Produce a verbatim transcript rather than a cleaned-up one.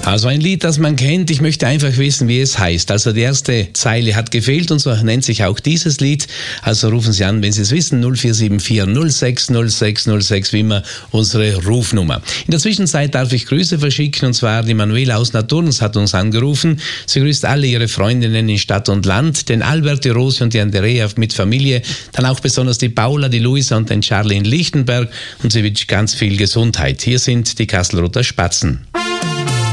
Also ein Lied, das man kennt. Ich möchte einfach wissen, wie es heißt. Also die erste Zeile hat gefehlt und so nennt sich auch dieses Lied. Also rufen Sie an, wenn Sie es wissen, null vier sieben vier null sechs null sechs null sechs, wie immer unsere Rufnummer. In der Zwischenzeit darf ich Grüße verschicken, und zwar die Manuela aus Naturns hat uns angerufen. Sie grüßt alle ihre Freundinnen in Stadt und Land, den Albert, die Rose und die Andrea mit Familie, dann auch besonders die Paula, die Luisa und den Charlie in Lichtenberg, und sie wünscht ganz viel Gesundheit. Hier sind die Kastelruther Spatzen.